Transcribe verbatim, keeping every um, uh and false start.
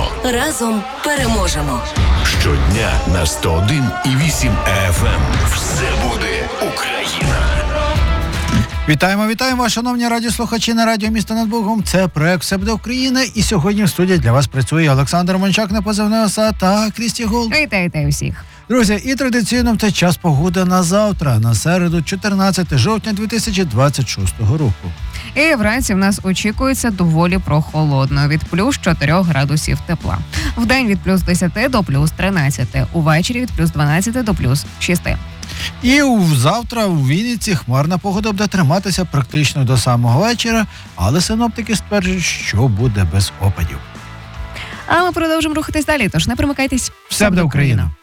Разом переможемо. Щодня на сто один і вісім еф ем. Все буде Україна. Вітаємо, вітаємо, шановні радіослухачі на радіо «Місто над Богом». Це проект «Все буде Україна». І сьогодні в студії для вас працює Олександр Мончак на позивний ОСА та Крісті Голд. Вітаю, вітаю всіх. Друзі, і традиційно це час погоди на завтра, на середу, чотирнадцяте жовтня дві тисячі двадцять шостого року. І вранці в нас очікується доволі прохолодно, від плюс чотирьох градусів тепла. Вдень від плюс десяти до плюс тринадцяти, увечері від плюс дванадцяти до плюс шести. І у завтра у Вінниці хмарна погода буде триматися практично до самого вечора, але синоптики стверджують, що буде без опадів. А ми продовжимо рухатись далі, тож не примикайтесь. Все буде Україна!